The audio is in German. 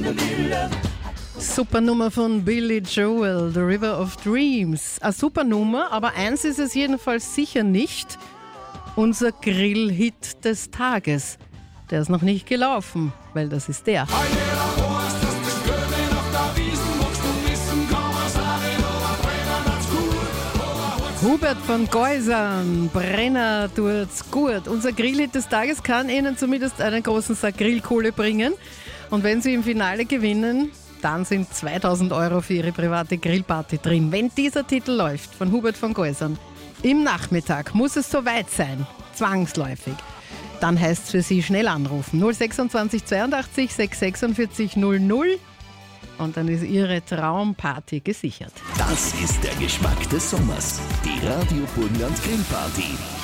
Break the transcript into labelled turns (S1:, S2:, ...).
S1: Super Nummer von Billy Joel, The River of Dreams. Eine super Nummer, aber eins ist es jedenfalls sicher nicht: unser Grillhit des Tages. Der ist noch nicht gelaufen, weil das ist der. Hubert von Geusern, Brenner tut's gut. Unser Grillhit des Tages kann Ihnen zumindest einen großen Sack Grillkohle bringen. Und wenn Sie im Finale gewinnen, dann sind 2.000 € für Ihre private Grillparty drin. Wenn dieser Titel läuft, von Hubert von Geusern, im Nachmittag muss es soweit sein, zwangsläufig. Dann heißt es für Sie schnell anrufen. 026 82 646 00 und dann ist Ihre Traumparty gesichert.
S2: Das ist der Geschmack des Sommers. Die Radio Burgenland Grillparty.